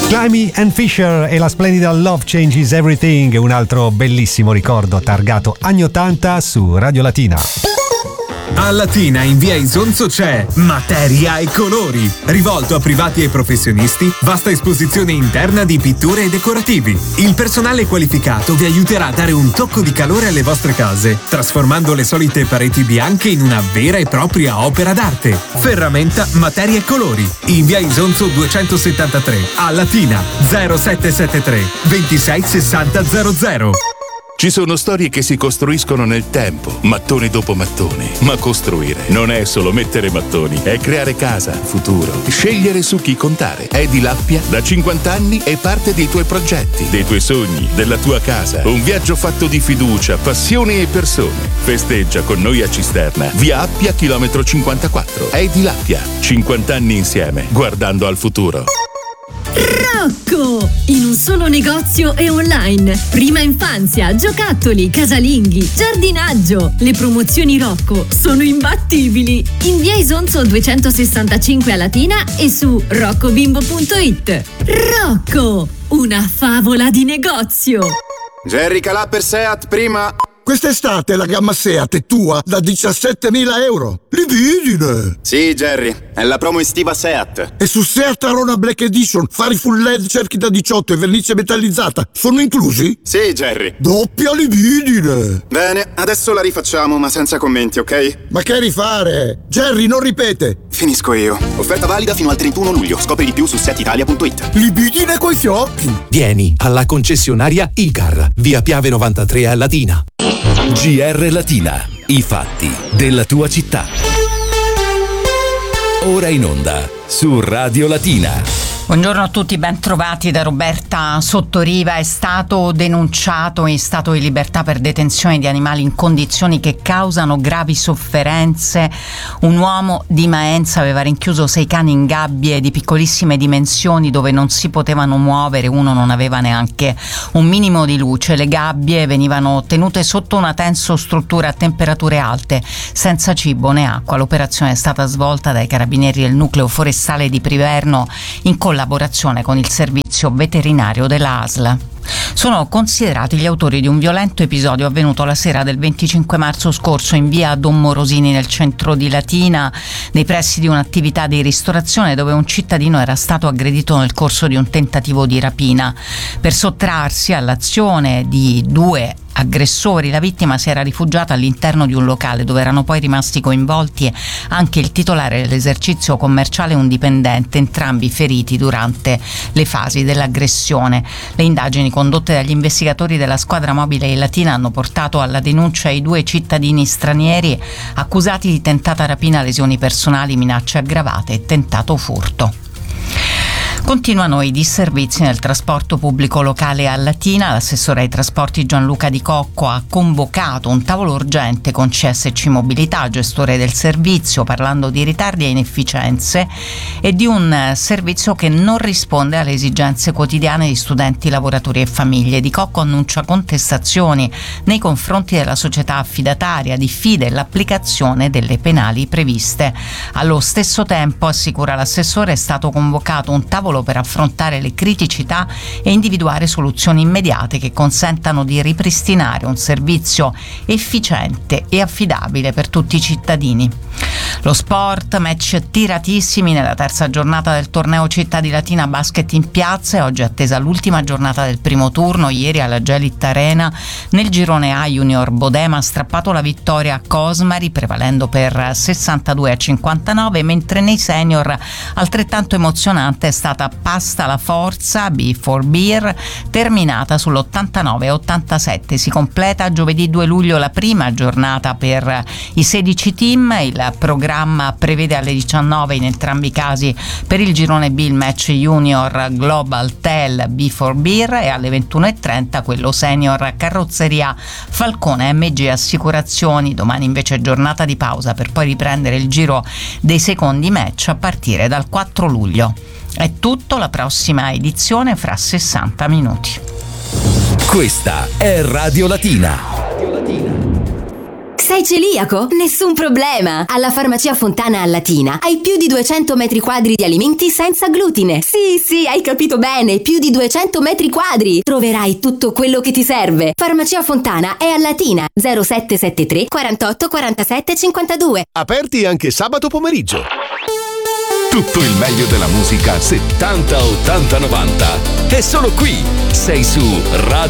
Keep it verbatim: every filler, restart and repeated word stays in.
Climby and Fisher e la splendida Love Changes Everything, un altro bellissimo ricordo targato anni ottanta su Radio Latina. A Latina in via Isonzo c'è Materia e Colori, rivolto a privati e professionisti, vasta esposizione interna di pitture e decorativi. Il personale qualificato vi aiuterà a dare un tocco di calore alle vostre case, trasformando le solite pareti bianche in una vera e propria opera d'arte. Ferramenta Materia e Colori, in via Isonzo duecentosettantatré, a Latina zero sette sette tre ventisei sessanta zero zero. Ci sono storie che si costruiscono nel tempo, mattone dopo mattone. Ma costruire non è solo mettere mattoni, è creare casa, futuro, scegliere su chi contare. Edilappia da cinquanta anni è parte dei tuoi progetti, dei tuoi sogni, della tua casa. Un viaggio fatto di fiducia, passione e persone. Festeggia con noi a Cisterna, via Appia, chilometro cinquantaquattro. Edilappia, cinquanta anni insieme, guardando al futuro. Rocco! In un solo negozio e online. Prima infanzia, giocattoli, casalinghi, giardinaggio. Le promozioni Rocco sono imbattibili. In via Isonzo duecentosessantacinque a Latina e su roccobimbo punto it. Rocco! Una favola di negozio. Jerry Calà per Seat prima. Quest'estate la gamma Seat è tua da diciassettemila euro. Libidine! Sì, Jerry, è la promo estiva Seat. E su Seat Arona Black Edition, fari full L E D, cerchi da diciotto e vernice metallizzata sono inclusi? Sì, Jerry. Doppia libidine! Bene, adesso la rifacciamo, ma senza commenti, ok? Ma che rifare? Jerry, non ripete! Finisco io. Offerta valida fino al trentuno luglio. Scopri di più su set italia punto it. Libidine coi fiocchi! Vieni alla concessionaria Icar, via Piave novantatré a Latina. G R Latina, i fatti della tua città. Ora in onda su Radio Latina. Buongiorno a tutti, ben trovati da Roberta Sottoriva. È stato denunciato in stato di libertà per detenzione di animali in condizioni che causano gravi sofferenze. Un uomo di Maenza aveva rinchiuso sei cani in gabbie di piccolissime dimensioni dove non si potevano muovere, uno non aveva neanche un minimo di luce. Le gabbie venivano tenute sotto una tensostruttura a temperature alte, senza cibo né acqua. L'operazione è stata svolta dai carabinieri del nucleo forestale di Priverno in collaborazione con il servizio veterinario della A S L. Sono considerati gli autori di un violento episodio avvenuto la sera del venticinque marzo scorso in via Don Morosini nel centro di Latina, nei pressi di un'attività di ristorazione dove un cittadino era stato aggredito nel corso di un tentativo di rapina. Per sottrarsi all'azione di due aggressori, la vittima si era rifugiata all'interno di un locale dove erano poi rimasti coinvolti anche il titolare dell'esercizio commerciale e un dipendente, entrambi feriti durante le fasi dell'aggressione. Le indagini condotte dagli investigatori della squadra mobile di Latina hanno portato alla denuncia i due cittadini stranieri accusati di tentata rapina, lesioni personali, minacce aggravate e tentato furto. Continuano i disservizi nel trasporto pubblico locale a Latina. L'assessore ai trasporti Gianluca Di Cocco ha convocato un tavolo urgente con C S C Mobilità, gestore del servizio, parlando di ritardi e inefficienze e di un servizio che non risponde alle esigenze quotidiane di studenti, lavoratori e famiglie. Di Cocco annuncia contestazioni nei confronti della società affidataria, diffide l'applicazione delle penali previste. Allo stesso tempo, assicura l'assessore, è stato convocato un tavolo per affrontare le criticità e individuare soluzioni immediate che consentano di ripristinare un servizio efficiente e affidabile per tutti i cittadini. Lo sport, match tiratissimi nella terza giornata del torneo Città di Latina Basket in piazza e oggi è attesa l'ultima giornata del primo turno. Ieri alla Gelit Arena nel girone A Junior Bodema ha strappato la vittoria a Cosmari prevalendo per sessantadue a cinquantanove, mentre nei senior altrettanto emozionante è stata Pasta la Forza B for Beer terminata sull'ottantanove a ottantasette. Si completa giovedì due luglio la prima giornata per i sedici team. Il programma prevede alle diciannove in entrambi i casi per il girone B il match Junior Global Tel B for Beer e alle ventuno e trenta quello senior Carrozzeria Falcone M G Assicurazioni. Domani invece giornata di pausa per poi riprendere il giro dei secondi match a partire dal quattro luglio. È tutto, la prossima edizione fra sessanta minuti. Questa è Radio Latina. Sei celiaco? Nessun problema! Alla Farmacia Fontana a Latina hai più di duecento metri quadri di alimenti senza glutine. Sì, sì, hai capito bene, più di duecento metri quadri. Troverai tutto quello che ti serve. Farmacia Fontana è a Latina, zero sette sette tre quarantotto quarantasette cinquantadue. Aperti anche sabato pomeriggio. Tutto il meglio della musica settanta, ottanta, novanta. È solo qui. Sei su Radio